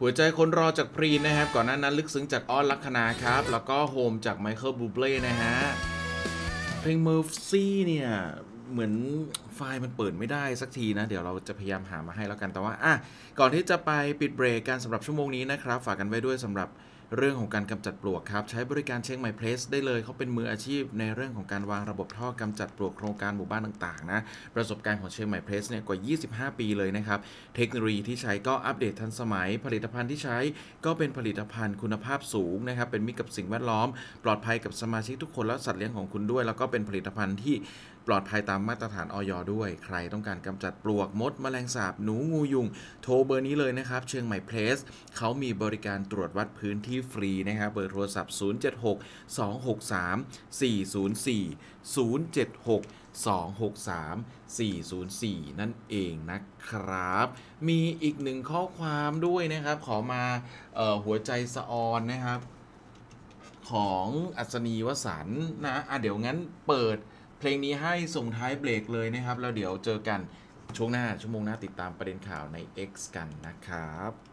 หัวใจคนรอจากพรีนนะครับก่อนหน้านั้นลึกซึ้งจากอ้อนลัคนาครับแล้วก็โฮมจากไมเคิลบูเบล่นะฮะเพลง Mercy เนี่ยเหมือนไฟล์มันเปิดไม่ได้สักทีนะเดี๋ยวเราจะพยายามหามาให้แล้วกันแต่ว่าก่อนที่จะไปปิดเบรกกันสำหรับชั่วโมงนี้นะครับฝากกันไว้ด้วยสำหรับเรื่องของการกำจัดปลวกครับใช้บริการเชียงใหม่เพลสได้เลยเขาเป็นมืออาชีพในเรื่องของการวางระบบท่อกำจัดปลวกโครงการหมู่บ้านต่างๆนะประสบการณ์ของเชียงใหม่เพลสเนี่ยกว่า25ปีเลยนะครับเทคโนโลยีที่ใช้ก็อัปเดตทันสมัยผลิตภัณฑ์ที่ใช้ก็เป็นผลิตภัณฑ์คุณภาพสูงนะครับเป็นมิตรกับสิ่งแวดล้อมปลอดภัยกับสมาชิกทุกคนและสัตว์เลี้ยงของคุณด้วยแล้วก็เป็นผลิตภัณฑ์ที่ปลอดภัยตามมาตรฐานอย.ด้วยใครต้องการกำจัดปลวกมดแมลงสาบหนูงูยุงโทรเบอร์นี้เลยนะครับเชียงใหม่เพลสเขามีบริการตรวจวัดพื้นที่ฟรีนะครับเบอร์โทรศัพท์076-263-404 นั่นเองนะครับมีอีกหนึ่งข้อความด้วยนะครับขอมาหัวใจสะออนนะครับของอัศนีวสันต์นะเดี๋ยวงั้นเปิดเพลงนี้ให้ส่งท้ายเบรกเลยนะครับแล้วเดี๋ยวเจอกันช่วงหน้าชั่วโมงหน้าติดตามประเด็นข่าวใน X กันนะครับ